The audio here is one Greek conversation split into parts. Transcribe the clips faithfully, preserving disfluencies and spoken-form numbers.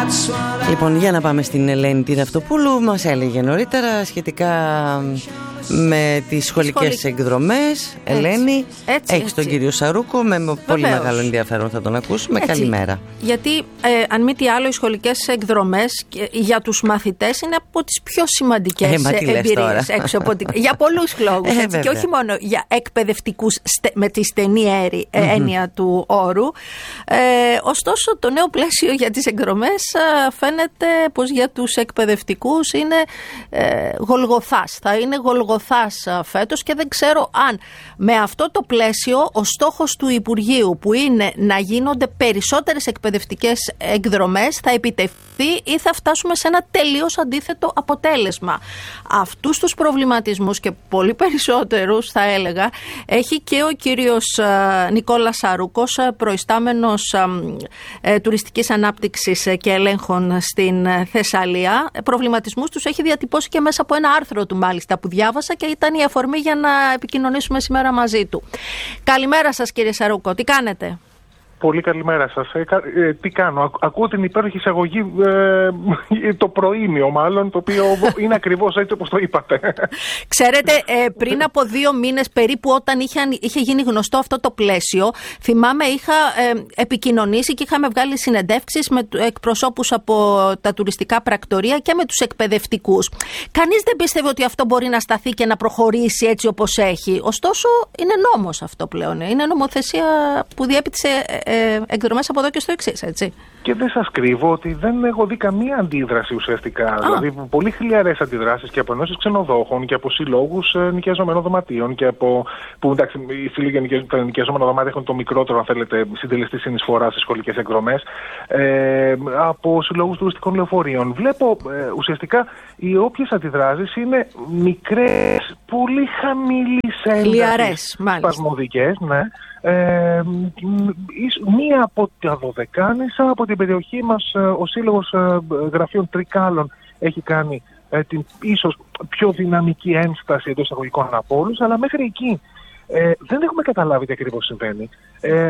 Λοιπόν, για να πάμε στην Ελένη τη Ραυτοπούλου. Μας έλεγε νωρίτερα σχετικά με τις σχολικές Σχολικ... εκδρομές. Ελένη, έτσι, έχεις τον κύριο Σαρούκο, με Βεβαίως. πολύ μεγάλο ενδιαφέρον θα τον ακούσουμε. Έτσι. Καλημέρα. Γιατί, ε, αν μη τι άλλο, οι σχολικές εκδρομές για τους μαθητές είναι από τις πιο σημαντικές ε, εμπειρίες. Έξω από την... για πολλούς λόγους. Ε, έτσι, και όχι μόνο για εκπαιδευτικούς στε... με τη στενή έρη, ε, έννοια mm-hmm. του όρου. Ε, ωστόσο, το νέο πλαίσιο για τις εκδρομές ε, φαίνεται πως για τους εκπαιδευτικούς είναι ε, γολγοθάς. Θα είναι γολγοθάς φέτος και δεν ξέρω αν με αυτό το πλαίσιο ο στόχος του Υπουργείου, που είναι να γίνονται περισσότερες εκπαιδευτικές εκδρομές, θα επιτευχθεί ή θα φτάσουμε σε ένα τελείως αντίθετο αποτέλεσμα. Αυτούς τους προβληματισμούς και πολύ περισσότερους, θα έλεγα, έχει και ο κύριος Νικόλας Σαρούκος, προϊστάμενος ε, τουριστικής ανάπτυξης και ελέγχων στην Θεσσαλία. Προβληματισμούς τους έχει διατυπώσει και μέσα από ένα άρθρο του, μάλιστα, που διάβασα και ήταν η αφορμή για να επικοινωνήσουμε σήμερα μαζί του. Καλημέρα σας, κύριε Σαρούκο, τι κάνετε? Πολύ καλημέρα σας. Ε, ε, τι κάνω, Ακ, ακούω την υπέροχη εισαγωγή, ε, το προήμιο μάλλον, το οποίο είναι ακριβώς έτσι όπως το είπατε. Ξέρετε, ε, πριν από δύο μήνες περίπου, όταν είχε, είχε γίνει γνωστό αυτό το πλαίσιο, θυμάμαι είχα ε, επικοινωνήσει και είχαμε βγάλει συνεντεύξεις με εκπροσώπους από τα τουριστικά πρακτορεία και με τους εκπαιδευτικούς. Κανείς δεν πίστευε ότι αυτό μπορεί να σταθεί και να προχωρήσει έτσι όπως έχει. Ωστόσο, είναι νόμος αυτό πλέον. Είναι νομοθεσία που διέπει τις Ε, εκδρομές από εδώ και στο εξής, έτσι. Και δεν σας κρύβω ότι δεν έχω δει καμία αντίδραση ουσιαστικά. Α. Δηλαδή, πολύ χιλιαρές αντιδράσεις και από ενώσεις ξενοδόχων και από συλλόγους ε, νοικιαζομένων δωματίων και από. Που εντάξει, οι σύλλογοι τα νοικιαζόμενα δωμάτια έχουν το μικρότερο, αν θέλετε, συντελεστή συνεισφορά στις σχολικές εκδρομές. Ε, από συλλόγους τουριστικών λεωφορείων. Βλέπω ε, ουσιαστικά οι όποιες αντιδράσεις είναι μικρές, πολύ χαμηλής έντασης, σπασμωδικές, ναι. Ε, μία από τα Δωδεκάνησα, από την περιοχή μας, ο Σύλλογος Γραφείων Τρικάλων έχει κάνει ε, την ίσως πιο δυναμική ένσταση εντός εισαγωγικών από όλους, αλλά μέχρι εκεί ε, δεν έχουμε καταλάβει τι ακριβώς συμβαίνει. Ε,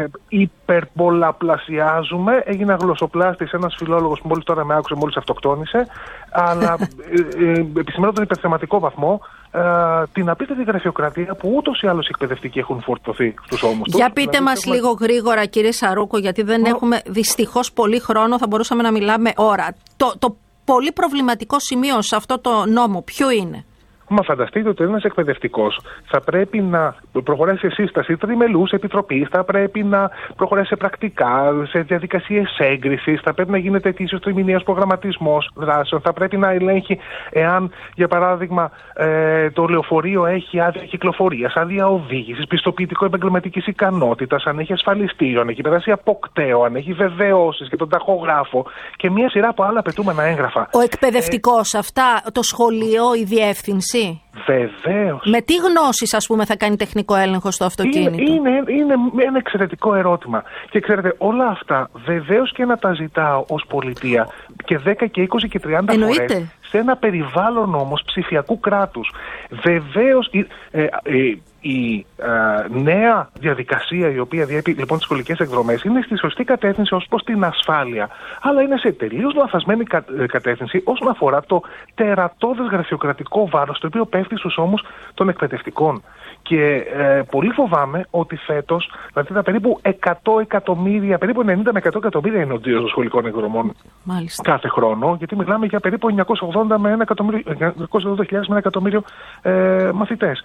υπερπολαπλασιάζουμε. Έγινα γλωσσοπλάστης, ένας φιλόλογος που μόλις τώρα με άκουσε, μόλις αυτοκτόνησε, αλλά ε, ε, επισημαίνω τον υπερθεματικό βαθμό, ε, την απίστευτη γραφειοκρατία που ούτως ή άλλως οι εκπαιδευτικοί έχουν φορτωθεί στους ώμους τους. Για πείτε δηλαδή, μας έχουμε... λίγο γρήγορα, κύριε Σαρούκο, γιατί δεν Μα... έχουμε δυστυχώς πολύ χρόνο, θα μπορούσαμε να μιλάμε ώρα. Το, το πολύ προβληματικό σημείο σε αυτό το νόμο ποιο είναι? Μα φανταστείτε ότι ένας εκπαιδευτικός θα πρέπει να προχωρήσει σε σύσταση τριμελούς επιτροπής, θα πρέπει να προχωρήσει σε πρακτικά, σε διαδικασίες έγκρισης, θα πρέπει να γίνεται ετήσιος τριμηνιαίος προγραμματισμός δράσεων, θα πρέπει να ελέγχει εάν, για παράδειγμα, ε, το λεωφορείο έχει άδεια κυκλοφορίας, άδεια οδήγησης, πιστοποιητικό επαγγελματικής ικανότητας, αν έχει ασφαλιστήριο, αν έχει περάσει αποκτέο, αν έχει βεβαιώσεις για τον ταχογράφο και μια σειρά από άλλα απαιτούμενα έγγραφα. Ο εκπαιδευτικός, ε, αυτά, το σχολείο, η διεύθυνση. Βεβαίως. Με τι γνώσεις, ας πούμε, θα κάνει τεχνικό έλεγχο στο αυτοκίνητο? Είναι, είναι, είναι ένα εξαιρετικό ερώτημα. Και ξέρετε, όλα αυτά βεβαίως και να τα ζητάω ως πολιτεία και δέκα και είκοσι και τριάντα φορές σε ένα περιβάλλον όμως ψηφιακού κράτους. Βεβαίως ε, ε, ε, η ε, νέα διαδικασία η οποία διέπει λοιπόν τις σχολικές εκδρομές είναι στη σωστή κατεύθυνση ως προς την ασφάλεια, αλλά είναι σε τελείως λαθασμένη κα, κατεύθυνση όσον αφορά το τερατώδες γραφειοκρατικό βάρος το οποίο πέφτει στους ώμους των εκπαιδευτικών. Και ε, πολύ φοβάμαι ότι φέτος, δηλαδή τα περίπου εκατό εκατομμύρια, περίπου ενενήντα με εκατό εκατομμύρια είναι ο τζίρος των σχολικών εκδρομών κάθε χρόνο, γιατί μιλάμε για περίπου εννιακόσια ογδόντα με ένα εκατομμύριο, εννιακόσιες ογδόντα χιλιάδες με ένα εκατομμύριο ε, μαθητές.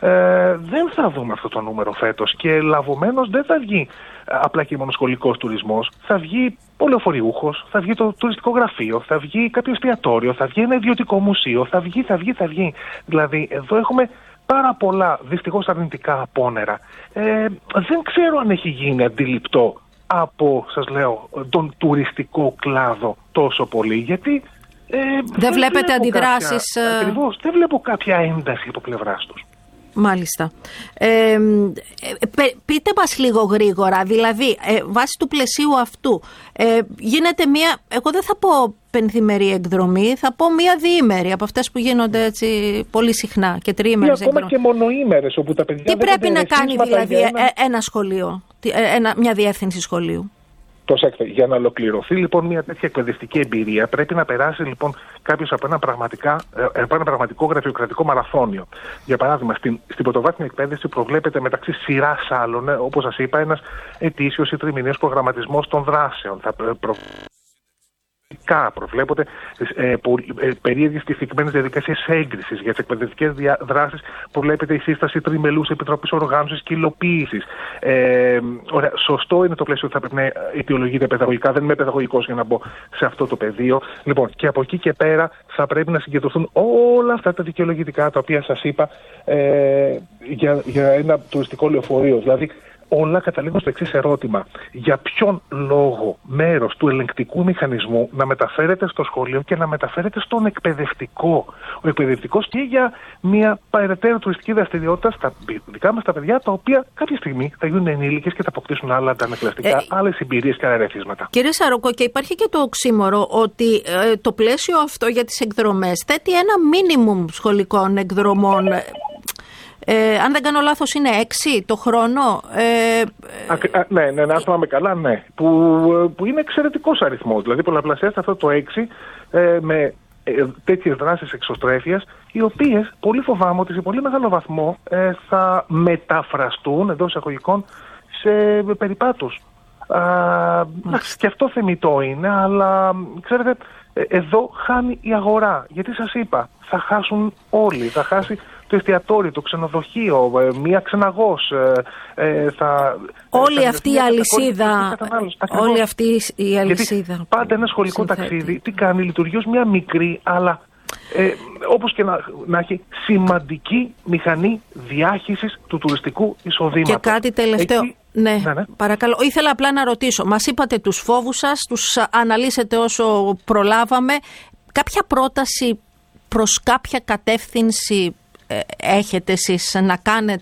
Ε, δεν θα δούμε αυτό το νούμερο φέτος και λαβωμένος δεν θα βγει απλά και μόνο σχολικός τουρισμός, θα βγει ο λεωφοριούχος, θα βγει το τουριστικό γραφείο, θα βγει κάποιο εστιατόριο, θα βγει ένα ιδιωτικό μουσείο, θα βγει, θα βγει, θα βγει. Δηλαδή εδώ έχουμε πάρα πολλά δυστυχώς αρνητικά απόνερα. Ε, δεν ξέρω αν έχει γίνει αντιληπτό από, σας λέω, τον τουριστικό κλάδο τόσο πολύ, γιατί ε, δεν, δεν βλέπετε αντιδράσεις. Κάποια, ακριβώς, δεν βλέπω κάποια ένταση από πλευράς τους. Μάλιστα. Ε, πείτε μας λίγο γρήγορα, δηλαδή ε, βάσει του πλαισίου αυτού ε, γίνεται μία, εγώ δεν θα πω πενθημερή εκδρομή, θα πω μία διήμερη από αυτές που γίνονται έτσι πολύ συχνά και τριήμερες εκδρομές. Ακόμα και μονοήμερες όπου τα παιδιά τι πρέπει να κάνει δηλαδή ένα, ένα σχολείο, ένα, μια διεύθυνση σχολείου? Προσέξτε, για να ολοκληρωθεί λοιπόν μια τέτοια εκπαιδευτική εμπειρία, πρέπει να περάσει λοιπόν κάποιο από ένα, από ένα πραγματικό γραφειοκρατικό μαραθώνιο. Για παράδειγμα, στην, στην πρωτοβάθμια εκπαίδευση προβλέπεται μεταξύ σειράς άλλων, όπως σας είπα, ένας ετήσιος ή τριμηνίος προγραμματισμός των δράσεων. Θα προ... Προβλέπονται ε, ε, περίεργες και συγκεκριμένες διαδικασίες έγκρισης για τις εκπαιδευτικές δράσεις. Προβλέπεται η σύσταση τριμελούς επιτροπής οργάνωσης και υλοποίησης. Ε, ωραία, σωστό είναι το πλαίσιο ότι θα πρέπει να αιτιολογείται παιδαγωγικά. Δεν είμαι παιδαγωγικός για να μπω σε αυτό το πεδίο. Λοιπόν, και από εκεί και πέρα θα πρέπει να συγκεντρωθούν όλα αυτά τα δικαιολογητικά τα οποία σας είπα ε, για, για ένα τουριστικό λεωφορείο. Δηλαδή, όλα καταλήγουν στο εξής ερώτημα. Για ποιον λόγο μέρος του ελεγκτικού μηχανισμού να μεταφέρεται στο σχολείο και να μεταφέρεται στον εκπαιδευτικό. Ο εκπαιδευτικός και για μια περαιτέρω τουριστική δραστηριότητα στα δικά μας τα παιδιά, τα οποία κάποια στιγμή θα γίνουν ενήλικες και θα αποκτήσουν άλλα αντανακλαστικά, ε, άλλες εμπειρίες και αναρρεθίσματα. Κύριε Σαροκό, και υπάρχει και το οξύμορο ότι ε, το πλαίσιο αυτό για τις εκδρομές θέτει ένα μίνιμουμ σχολικών εκδρομών. Ε, αν δεν κάνω λάθος είναι έξι το χρόνο. Ε, α, α, ναι, ναι, να θυμάμαι καλά, ναι. Που, που είναι εξαιρετικός αριθμός. Δηλαδή πολλαπλασιάζεται αυτό το έξι ε, με ε, τέτοιες δράσεις εξωστρέφειας, οι οποίες πολύ φοβάμαι ότι σε πολύ μεγάλο βαθμό ε, θα μεταφραστούν εντός εισαγωγικών σε περιπάτους. Α, και αυτό θεμιτό είναι, αλλά ξέρετε, ε, εδώ χάνει η αγορά. Γιατί σας είπα, θα χάσουν όλοι, θα χάσει το εστιατόριο, το ξενοδοχείο, μία ξεναγός. Ε, θα, όλη αυτή η αλυσίδα. Όλη αυτή η αλυσίδα. Γιατί πάντα ένα σχολικό συνθέτη. ταξίδι τι κάνει, λειτουργεί ως μια μικρή, αλλά ε, όπως και να, να έχει σημαντική μηχανή διάχυσης του τουριστικού εισοδήματος. Και κάτι τελευταίο. Εκεί, ναι, ναι, ναι, παρακαλώ. Ήθελα απλά να ρωτήσω. Μας είπατε τους φόβους σας, τους αναλύσετε όσο προλάβαμε. Κάποια πρόταση προς κάποια κατεύθυνση έχετε εσείς να κάνετε